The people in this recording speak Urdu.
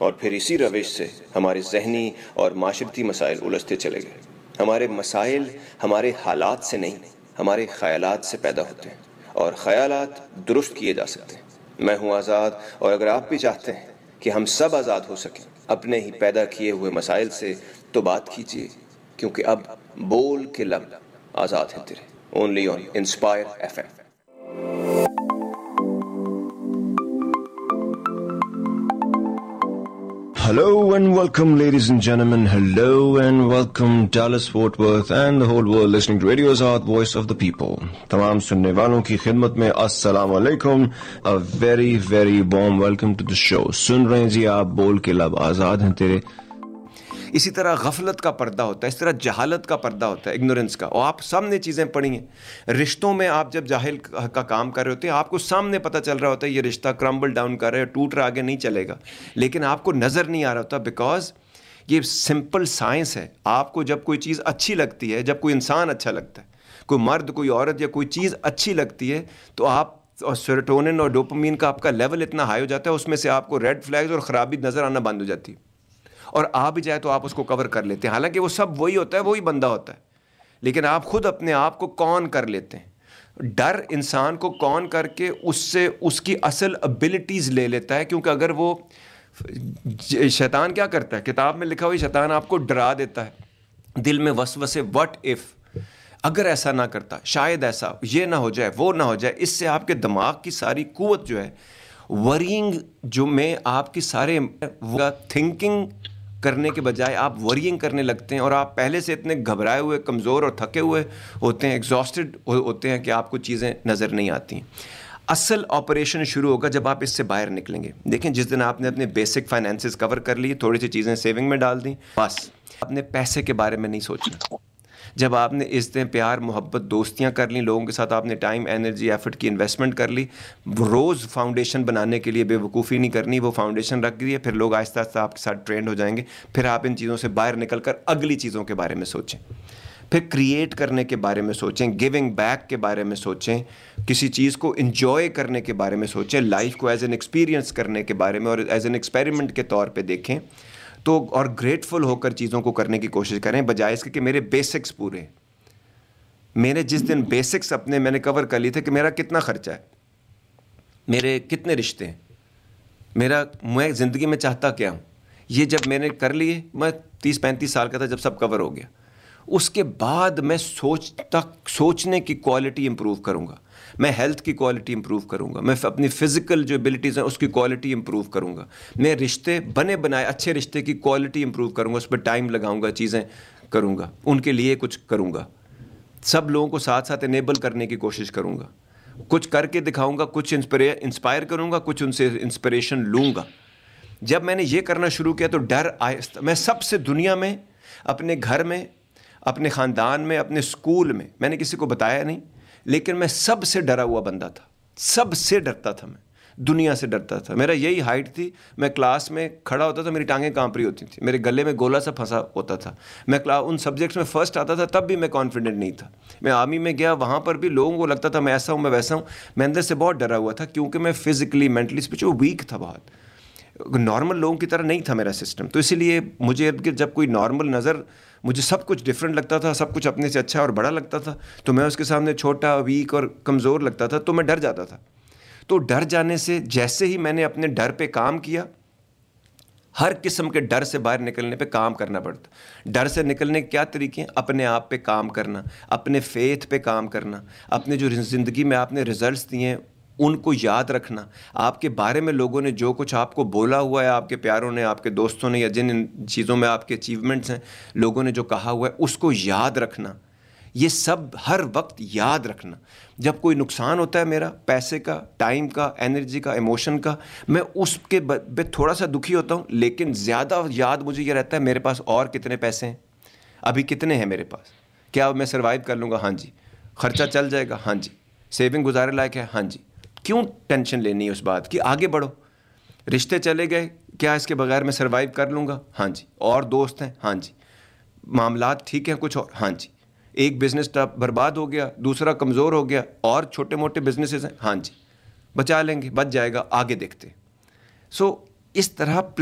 اور پھر اسی روش سے ہمارے ذہنی اور معاشرتی مسائل الجھتے چلے گئے۔ ہمارے مسائل ہمارے حالات سے نہیں، ہمارے خیالات سے پیدا ہوتے ہیں، اور خیالات درست کیے جا سکتے ہیں۔ میں ہوں آزاد، اور اگر آپ بھی چاہتے ہیں کہ ہم سب آزاد ہو سکیں اپنے ہی پیدا کیے ہوئے مسائل سے، تو بات کیجیے، کیونکہ اب بول کے لب آزاد ہیں تیرے۔ Only on inspire FM۔ Hello and welcome, ladies and gentlemen. Hello and welcome, Dallas, Fort Worth and the whole world listening to Radio Azad, Voice of the People. تمام سننے والوں کی خدمت میں السلام علیکم. A very very warm welcome to the show. سن رہے ہیں جی آپ بول کے لب آزاد ہیں تیرے. اسی طرح غفلت کا پردہ ہوتا ہے، اس طرح جہالت کا پردہ ہوتا ہے، اگنورنس کا. اور آپ سامنے چیزیں پڑھی ہیں. رشتوں میں آپ جب جاہل کا کام کر رہے ہوتے ہیں، آپ کو سامنے پتہ چل رہا ہوتا ہے یہ رشتہ کرمبل ڈاؤن کر رہا ہے، ٹوٹ رہا، آگے نہیں چلے گا، لیکن آپ کو نظر نہیں آ رہا ہوتا، بیکاز یہ سمپل سائنس ہے. آپ کو جب کوئی چیز اچھی لگتی ہے، جب کوئی انسان اچھا لگتا ہے، کوئی مرد، کوئی عورت یا کوئی چیز اچھی لگتی ہے، تو آپ اور سیروٹونن اور ڈوپامین کا آپ کا لیول اتنا ہائی ہو جاتا ہے، اس میں سے آپ کو ریڈ فلیگز اور خرابی نظر آنا بند ہو جاتی ہے، اور آ بھی جائے تو آپ اس کو کور کر لیتے ہیں. حالانکہ وہ سب وہی ہوتا ہے، وہی بندہ ہوتا ہے، لیکن آپ خود اپنے آپ کو کون کر لیتے ہیں. ڈر انسان کو کون کر کے اس سے اس کی اصل ابیلٹیز لے لیتا ہے. کیونکہ اگر وہ شیطان کیا کرتا ہے، کتاب میں لکھا ہوئی شیطان آپ کو ڈرا دیتا ہے، دل میں وسوسے، وٹ اف، اگر ایسا نہ کرتا، شاید ایسا، یہ نہ ہو جائے، وہ نہ ہو جائے. اس سے آپ کے دماغ کی ساری قوت جو ہے، ورینگ جو میں آپ کی سارے تھنکنگ کرنے کے بجائے آپ ورینگ کرنے لگتے ہیں، اور آپ پہلے سے اتنے گھبرائے ہوئے، کمزور اور تھکے ہوئے ہوتے ہیں، ایگزاسٹڈ ہوتے ہیں کہ آپ کو چیزیں نظر نہیں آتی ہیں. اصل آپریشن شروع ہوگا جب آپ اس سے باہر نکلیں گے. دیکھیں، جس دن آپ نے اپنے بیسک فائنینسز کور کر لی، تھوڑی سی چیزیں سیونگ میں ڈال دیں، بس آپ نے پیسے کے بارے میں نہیں سوچنا. جب آپ نے عزتیں، پیار، محبت، دوستیاں کر لیں، لوگوں کے ساتھ آپ نے ٹائم، انرجی، ایفرٹ کی انویسٹمنٹ کر لی، روز فاؤنڈیشن بنانے کے لیے بے وقوفی نہیں کرنی، وہ فاؤنڈیشن رکھ دی ہے، پھر لوگ آہستہ آہستہ آپ کے ساتھ ٹرینڈ ہو جائیں گے. پھر آپ ان چیزوں سے باہر نکل کر اگلی چیزوں کے بارے میں سوچیں، پھر کریٹ کرنے کے بارے میں سوچیں، گیونگ بیک کے بارے میں سوچیں، کسی چیز کو انجوائے کرنے کے بارے میں سوچیں، لائف کو ایز این ایکسپیرینس کرنے کے بارے میں اور ایز این ایکسپیریمنٹ کے طور پہ دیکھیں. تو اور گریٹفل ہو کر چیزوں کو کرنے کی کوشش کریں، بجائے اس کے کہ میرے بیسکس پورے ہیں. میرے جس دن بیسکس اپنے میں نے کور کر لیے تھے کہ میرا کتنا خرچہ ہے، میرے کتنے رشتے ہیں، میں زندگی میں چاہتا کیا ہوں، یہ جب میں نے کر لیے، میں 30-35 سال کا تھا جب سب کور ہو گیا. اس کے بعد میں سوچنے کی کوالٹی امپروو کروں گا، میں ہیلتھ کی کوالٹی امپروو کروں گا، میں اپنی فزیکل جو ایبلٹیز ہیں اس کی کوالٹی امپروو کروں گا، میں رشتے بنائے اچھے رشتے کی کوالٹی امپروو کروں گا، اس پہ ٹائم لگاؤں گا، چیزیں کروں گا، ان کے لیے کچھ کروں گا، سب لوگوں کو ساتھ ساتھ انیبل کرنے کی کوشش کروں گا، کچھ کر کے دکھاؤں گا، کچھ انسپائر کروں گا، کچھ ان سے انسپریشن لوں گا. جب میں نے یہ کرنا شروع کیا تو ڈر میں سب سے دنیا میں، اپنے گھر میں، اپنے خاندان میں، اپنے اسکول میں نے کسی کو بتایا نہیں، لیکن میں سب سے ڈرا ہوا بندہ تھا، سب سے ڈرتا تھا، میں دنیا سے ڈرتا تھا. میرا یہی ہائٹ تھی، میں کلاس میں کھڑا ہوتا تھا، میری ٹانگیں کانپ رہی ہوتی تھیں، میرے گلے میں گولا سا پھنسا ہوتا تھا. میں ان سبجیکٹس میں فرسٹ آتا تھا، تب بھی میں کانفیڈنٹ نہیں تھا. میں آرمی میں گیا، وہاں پر بھی لوگوں کو لگتا تھا میں ایسا ہوں، میں ویسا ہوں. میں اندر سے بہت ڈرا ہوا تھا، کیونکہ میں فزیکلی، مینٹلی، اسپرچولی ویک تھا بہت. نارمل لوگوں کی طرح نہیں تھا میرا سسٹم. تو اسی لیے مجھے جب کوئی نارمل مجھے سب کچھ ڈفرینٹ لگتا تھا، سب کچھ اپنے سے اچھا اور بڑا لگتا تھا، تو میں اس کے سامنے چھوٹا، ویک اور کمزور لگتا تھا، تو میں ڈر جاتا تھا. تو ڈر جانے سے جیسے ہی میں نے اپنے ڈر پہ کام کیا، ہر قسم کے ڈر سے باہر نکلنے پہ کام کرنا پڑتا. ڈر سے نکلنے کے کیا طریقے ہیں؟ اپنے آپ پہ کام کرنا، اپنے فیتھ پہ کام کرنا، اپنے جو زندگی میں آپ نے ریزلٹس دیے ہیں ان کو یاد رکھنا، آپ کے بارے میں لوگوں نے جو کچھ آپ کو بولا ہوا ہے، آپ کے پیاروں نے، آپ کے دوستوں نے، یا جن چیزوں میں آپ کے اچیومنٹس ہیں، لوگوں نے جو کہا ہوا ہے اس کو یاد رکھنا. یہ سب ہر وقت یاد رکھنا. جب کوئی نقصان ہوتا ہے میرا، پیسے کا، ٹائم کا، انرجی کا، ایموشن کا، میں اس کے تھوڑا سا دکھی ہوتا ہوں، لیکن زیادہ یاد مجھے یہ رہتا ہے میرے پاس اور کتنے پیسے ہیں، ابھی کتنے ہیں میرے پاس، کیا میں سروائیو کر لوں گا؟ ہاں جی. خرچہ چل جائے گا؟ ہاں جی. سیونگ گزارے لائق ہے؟ ہاں جی. کیوں ٹینشن لینی ہے اس بات کی؟ آگے بڑھو. رشتے چلے گئے، کیا اس کے بغیر میں سروائیو کر لوں گا؟ ہاں جی. اور دوست ہیں؟ ہاں جی. معاملات ٹھیک ہیں کچھ اور؟ ہاں جی. ایک بزنس برباد ہو گیا، دوسرا کمزور ہو گیا، اور چھوٹے موٹے بزنسز ہیں؟ ہاں جی. بچا لیں گے، بچ جائے گا، آگے دیکھتے. سو اس طرح